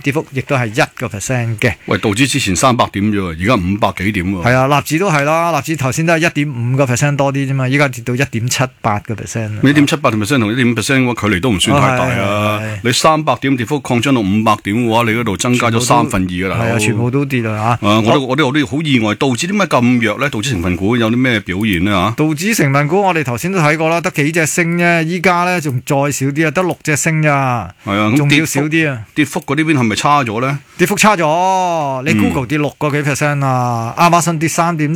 跌幅亦都係1%嘅。 喂，道指之前300點啫喎，而家500幾點喎。 係啊，納指都係啦，納指頭先都係1.5%多啲啫嘛，依家跌到1.78%。 1.78%同1.5%嘅話，距離都唔算太大啊。你300點跌幅擴張到500點嘅話，你嗰度增加咗3分2㗎啦。 係啊，全部都跌啊嚇。 我都好意外，道指點解咁弱咧？道指成分股有啲咩表現咧嚇？ 道指成分股我哋頭先都睇過啦，得幾隻升啫，依家咧仲再少啲啊，得6隻升咋。係啊，仲要少啲啊。 跌幅嗰啲邊係咪差咗咧？ 跌幅差咗，你 Google 跌6個幾%啊，亞馬遜跌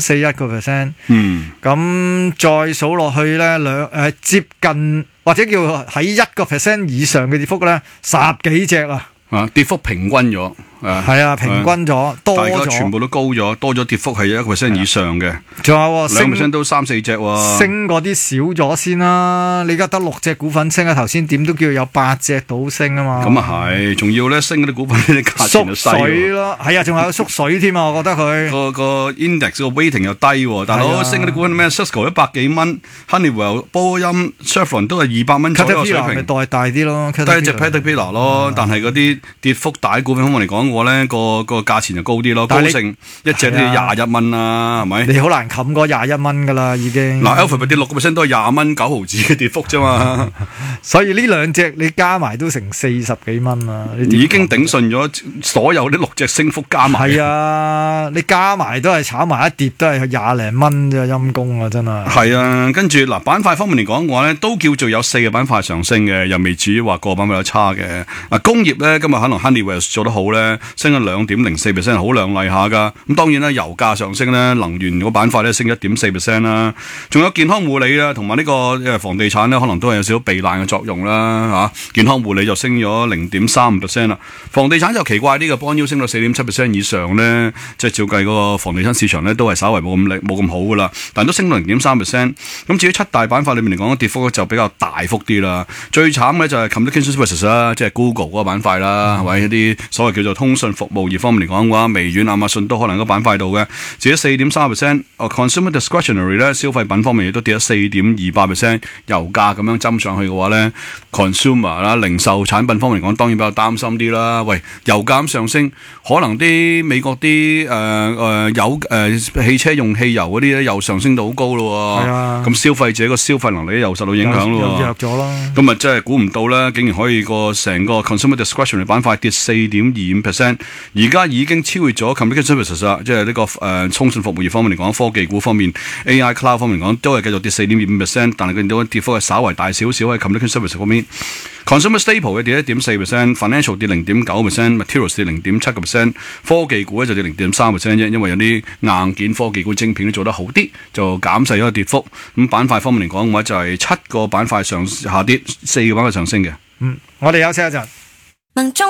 3.41%。咁再數落去咧，接近或者叫喺1% 以上嘅跌幅咧，10幾隻啊。 跌幅平均咗。 係啊，平均咗，多咗， 大家全部都高咗，多咗跌幅係1% 以上嘅。 仲有 2%都3-4隻喎。 升嗰啲少咗先啦，你而家得6隻股份升啊，頭先點都叫有8隻到升啊嘛。 咁啊係，仲要咧升嗰啲股份啲價錢就細。縮水咯，係啊，仲有縮水添啊，我覺得佢個 index 個 weighting 又低喎，大佬升嗰啲股份咩 Cisco 100幾蚊 ，Honeywell、波音、Chevron 都係200蚊左右水平。 咪代大啲咯， 低隻 Caterpillar 咯，但係嗰啲跌幅大股份方面嚟講，我咧個價錢就高啲咯，高盛一隻都要21蚊啦，係咪？ 你好難冚過21蚊噶啦，已經。 嗱 ，Alphabet 跌6%都係20蚊9毫子嘅跌幅啫嘛。 所以呢兩隻你加埋都成40幾蚊啦， 已經頂順咗所有呢6隻升幅加埋。 係啊，你加埋都係炒埋一碟都係20零蚊啫，陰公啊，真係。 係啊，跟住嗱板塊方面嚟講嘅話咧，都叫做有4個板塊上升嘅，又未至於話個板塊有差嘅。嗱，工業咧今日可能 Honeywell 做得好咧，升咗2.04%，好亮麗下噶。咁當然啦，油價上升咧，能源個板塊咧升1.4%啦。仲有健康護理啦，同埋呢個房地產咧，可能都係有少少避難嘅作用啦嚇。健康護理就升咗0.35%啦。房地產就奇怪，呢個邦腰升到4.7% 以上咧，即係照計嗰個房地產市場咧都係稍為冇咁好噶啦，但都升到0.3%。咁至於7大板塊裏面嚟講，跌幅就比較大幅啲啦。最慘嘅就係 Communication Services 啦，即係 Google 嗰個板塊啦，係咪一啲所謂叫做通訊服務業方面嚟講嘅話，微軟、亞馬遜都可能個板塊度嘅，跌咗4.3%。Consumer Discretionary 咧，消費品方面亦都跌咗4.28%。油價咁樣針上去嘅話咧 ，consumer 啦，零售產品方面嚟講，當然比較擔心啲啦。喂，油價咁上升，可能啲美國啲汽車用汽油嗰啲咧，又上升到好高咯。係啊，咁消費者個消費能力又受到影響咯。 又弱咗啦。 咁啊，真係估唔到啦，竟然可以成個 Consumer Discretionary 板塊跌4.25%，而家已經超越咗 Communication Services 啦，即係呢個通訊服務業方面嚟講，科技股方面 AI Cloud 方面嚟講，都係繼續跌4.5%，但係佢哋跌幅係稍為大少少喺 Communication Services 方面。Consumer Staple 嘅跌1.4%，Financial 跌0.9%，Materials 跌0.7%，科技股咧就跌0.3% 啫，因為有啲硬件科技股晶片都做得好啲，就減細咗個跌幅。咁板塊方面嚟講嘅話，就係7個板塊下跌，4個板塊上升嘅。 我哋休息一陣。